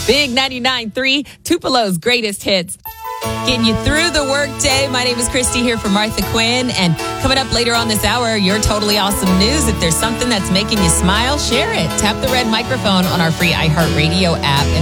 Big 99.3, Tupelo's greatest hits. Getting you through the workday. My name is Christy here for Martha Quinn. And coming up later on this hour, your totally awesome news. If there's something that's making you smile, share it. Tap the red microphone on our free iHeartRadio app. And